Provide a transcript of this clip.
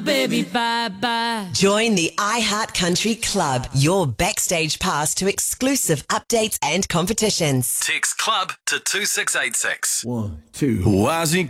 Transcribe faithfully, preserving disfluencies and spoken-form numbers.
Baby, bye bye. Join the iHeart Country Club, your backstage pass to exclusive updates and competitions. Text club to two six eight six. One, two. Wazzy